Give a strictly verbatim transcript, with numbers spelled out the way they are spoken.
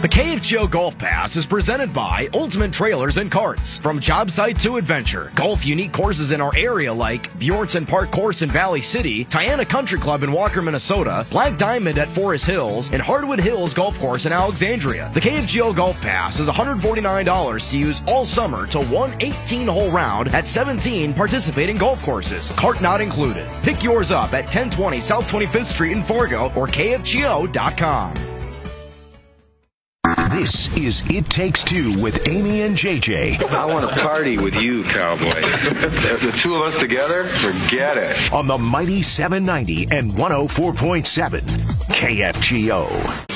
The K F G O Golf Pass is presented by Ultimate Trailers and Carts. From job site to adventure, golf unique courses in our area like Bjornson Park Course in Valley City, Tiana Country Club in Walker, Minnesota, Black Diamond at Forest Hills, and Hardwood Hills Golf Course in Alexandria. The K F G O Golf Pass is one hundred forty-nine dollars to use all summer to one eighteen-hole round at seventeen participating golf courses. Cart not included. Pick yours up at ten twenty South twenty-fifth Street in Fargo or K F G O dot com. This is It Takes Two with Amy and J J. I want to party with you, cowboy. The two of us together, forget it. On the mighty seven ninety and one oh four point seven K F G O.